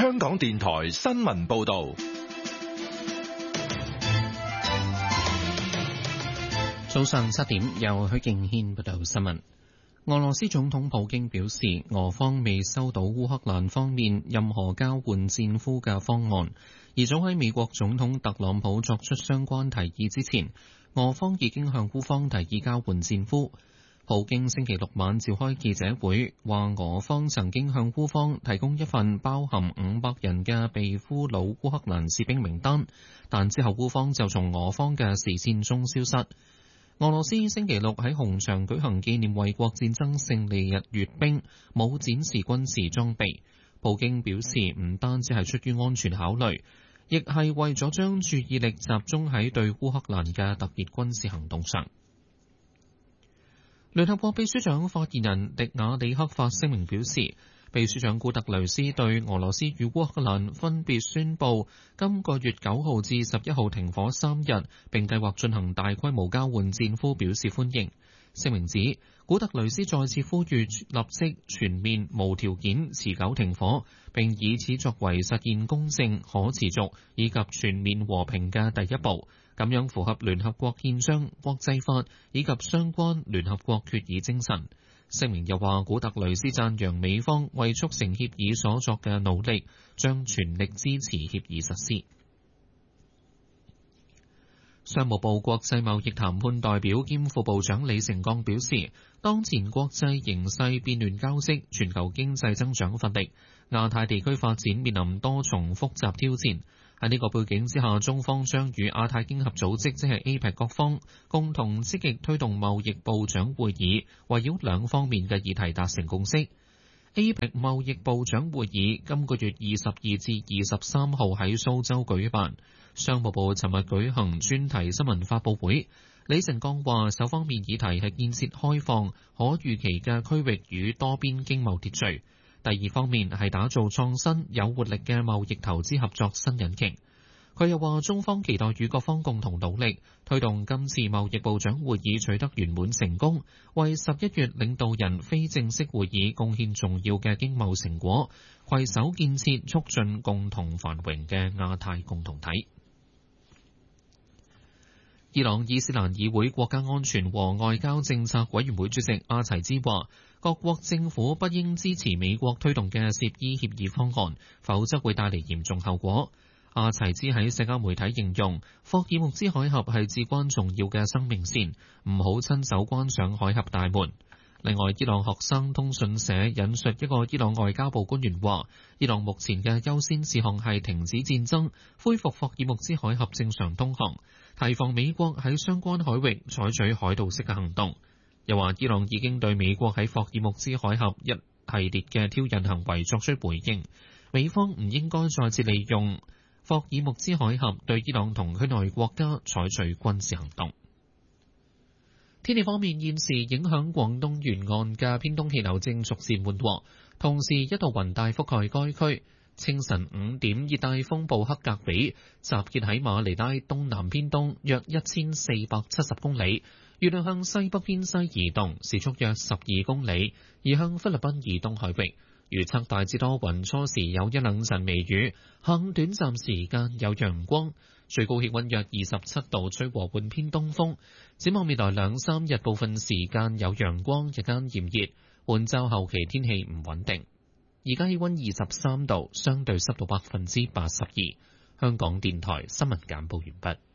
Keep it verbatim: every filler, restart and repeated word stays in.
香港電台新聞報道。 早上七點，由許敬軒報道新聞。俄羅斯總統普京表示，俄方未收到烏克蘭方面任何交換戰俘嘅方案，而早喺美國總統特朗普作出相關提議之前，俄方已經向烏方提議交換戰俘。普京星期六晚召開記者會，話俄方曾經向烏方提供一份包含五百人嘅被俘虜烏克蘭士兵名單，但之後烏方就從俄方嘅視線中消失。俄羅斯星期六喺紅場舉行紀念衛國戰爭勝利日閱兵，冇展示軍事裝備。普京表示，唔單止係出於安全考慮，亦係為咗將注意力集中喺對烏克蘭嘅特別軍事行動上。聯合國秘書長發言人迪亞里克發聲明表示，秘書長古特雷斯對俄羅斯與烏克蘭分別宣布今個月九號至十一號停火三日，並計劃進行大規模交換戰俘表示歡迎。聲明指，古特雷斯再次呼籲立即全面無條件持久停火，並以此作為實現公正、可持續以及全面和平嘅第一步，咁樣符合聯合國憲章、國際法以及相關聯合國決議精神。聲明又話，古特雷斯讚揚美方為促成協議所作嘅努力，將全力支持協議實施。商務部國際貿易談判代表兼副部長李成鋼表示，當前國際形勢變亂交織，全球經濟增長乏力，亞太地區發展面臨多重複雜挑戰。喺呢個背景之下，中方將與亞太經合組織即係 A P E C 各方共同積極推動貿易部長會議，圍繞兩方面嘅議題達成共識。A P E C 貿易部長會議今個月二十二至二十三號喺蘇州舉辦。商務部尋日舉行專題新聞發佈會，李成鋼話，首方面議題係建設開放、可預期嘅區域與多邊經貿秩序。第二方面係打造創新有活力嘅貿易投資合作新引擎。佢又話，中方期待與各方共同努力，推動今次貿易部長會議取得圓滿成功，為十一月領導人非正式會議貢獻重要嘅經貿成果，攜手建設促進共同繁榮嘅亞太共同體。伊朗伊斯蘭議會國家安全和外交政策委員會主席阿齊茲話，各國政府不應支持美國推動嘅涉伊協議方案，否則會帶嚟嚴重後果。阿齊茲喺社交媒體形容，霍爾木茲海峽係至關重要嘅生命線，唔好親手關上海峽大門。另外，伊朗學生通訊社引述一個伊朗外交部官員話，伊朗目前嘅優先事項係停止戰爭，恢復霍爾木茲海峽正常通航，提防美國喺相關海域採取海盜式嘅行動。又話，伊朗已經對美國喺霍爾木茲海峽一系列嘅挑釁行為作出回應，美方唔應該再次利用霍爾木茲海峽對伊朗同區內國家採取軍事行動。天氣方面，現時影響廣東沿岸嘅偏東氣流正逐漸緩和，同時一道雲帶覆蓋該區。清晨五點，熱帶風暴克格比集結喺馬尼拉東南偏東約一千四百七十公里，預料向西北偏西移動，時速約十二公里，移向菲律賓以東海域。預測大致多雲，初時有一兩陣微雨，下午短暫時間有陽光，最高氣溫約二十七度，吹和緩偏東風。展望未來兩三日，部分時間有陽光，日間炎熱，本週後期天氣唔穩定。而家氣溫二十三度，相對濕度百分之八十二。香港電台新聞簡報完畢。